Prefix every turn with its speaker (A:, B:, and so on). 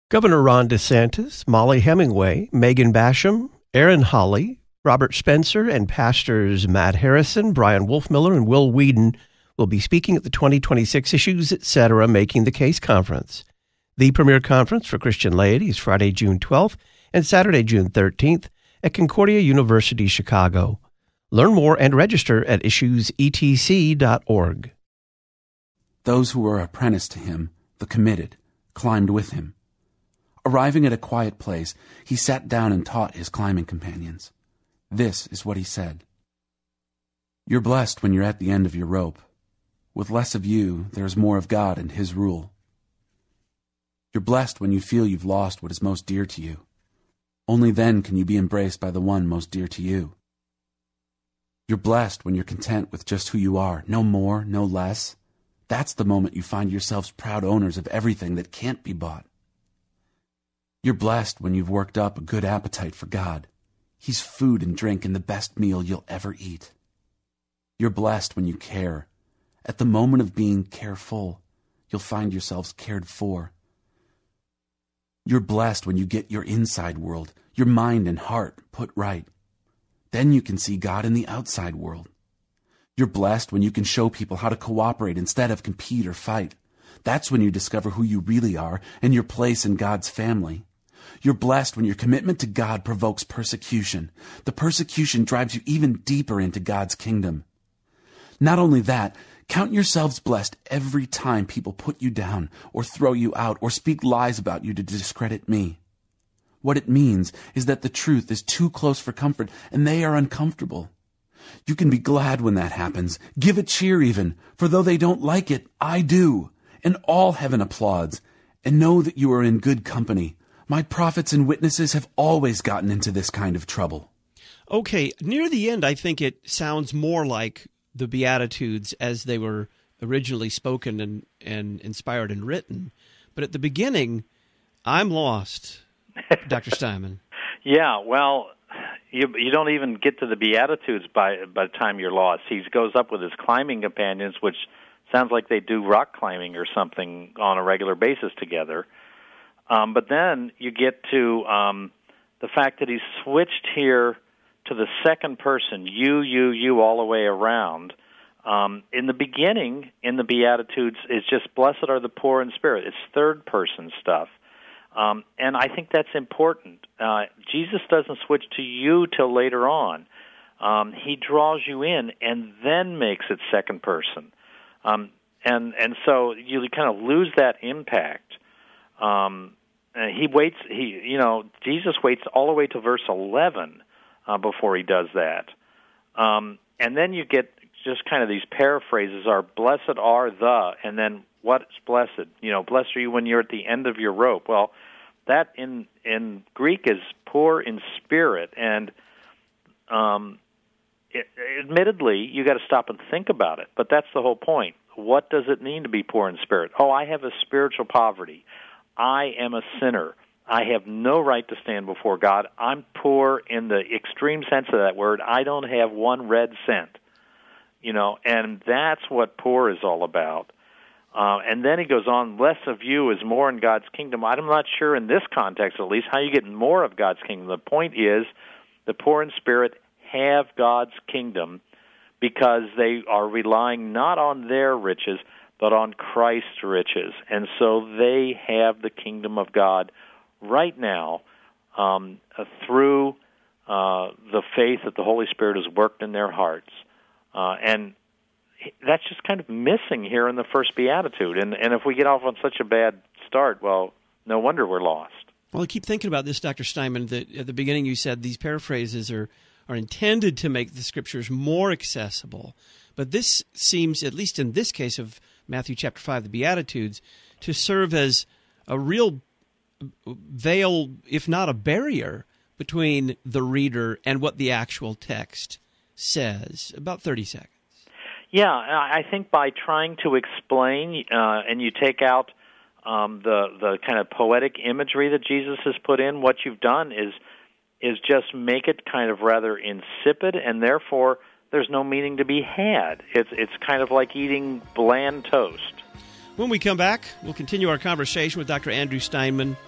A: Governor Ron DeSantis, Molly Hemingway, Megan Basham, Aaron Hawley, Robert Spencer, and pastors Matt Harrison, Brian Wolfmiller, and Will Whedon will be speaking at the 2026 Issues Etc. Making the Case Conference. The premier conference for Christian laity is Friday, June 12th and Saturday, June 13th at Concordia University, Chicago. Learn more and register at issuesetc.org.
B: Those who were apprenticed to him, the committed, climbed with him. Arriving at a quiet place, he sat down and taught his climbing companions. This is what he said. You're blessed when you're at the end of your rope. With less of you, there is more of God and His rule. You're blessed when you feel you've lost what is most dear to you. Only then can you be embraced by the one most dear to you. You're blessed when you're content with just who you are, no more, no less. That's the moment you find yourselves proud owners of everything that can't be bought. You're blessed when you've worked up a good appetite for God. He's food and drink and the best meal you'll ever eat. You're blessed when you care. At the moment of being careful, you'll find yourselves cared for. You're blessed when you get your inside world, your mind and heart put right. Then you can see God in the outside world. You're blessed when you can show people how to cooperate instead of compete or fight. That's when you discover who you really are and your place in God's family. You're blessed when your commitment to God provokes persecution. The persecution drives you even deeper into God's kingdom. Not only that, count yourselves blessed every time people put you down or throw you out or speak lies about you to discredit me. What it means is that the truth is too close for comfort and they are uncomfortable. You can be glad when that happens. Give a cheer even, for though they don't like it, I do. And all heaven applauds. And know that you are in good company. My prophets and witnesses have always gotten into this kind of trouble.
C: Okay, near the end, I think it sounds more like the Beatitudes as they were originally spoken and inspired and written. But at the beginning, I'm lost, Dr. Steinman.
D: Yeah, well, you don't even get to the Beatitudes by the time you're lost. He goes up with his climbing companions, which sounds like they do rock climbing or something on a regular basis together. But then you get to the fact that he's switched here to the second person, you, all the way around. In the beginning, in the Beatitudes, it's just blessed are the poor in spirit. It's third-person stuff. And I think that's important. Jesus doesn't switch to you till later on. He draws you in and then makes it second person. And so you kind of lose that impact. Jesus waits all the way to verse 11 before he does that. And then you get just kind of these paraphrases are blessed are the, and then what's blessed? Blessed are you when you're at the end of your rope. Well, that in Greek is poor in spirit, and admittedly, you got to stop and think about it. But that's the whole point. What does it mean to be poor in spirit? Oh, I have a spiritual poverty. I am a sinner. I have no right to stand before God. I'm poor in the extreme sense of that word. I don't have one red cent. And that's what poor is all about. And then he goes on, less of you is more in God's kingdom. I'm not sure in this context, at least, how you get more of God's kingdom. The point is the poor in spirit have God's kingdom because they are relying not on their riches, but on Christ's riches. And so they have the kingdom of God right now through the faith that the Holy Spirit has worked in their hearts. And that's just kind of missing here in the first Beatitude. And if we get off on such a bad start, well, no wonder we're lost.
C: Well, I keep thinking about this, Dr. Steinman, that at the beginning you said these paraphrases are intended to make the Scriptures more accessible. But this seems, at least in this case of Matthew chapter 5, the Beatitudes, to serve as a real veil, if not a barrier, between the reader and what the actual text says. About 30 seconds.
D: Yeah, I think by trying to explain, and you take out the kind of poetic imagery that Jesus has put in, what you've done is just make it kind of rather insipid, and therefore there's no meaning to be had. It's kind of like eating bland toast.
C: When we come back, we'll continue our conversation with Dr. Andrew Steinman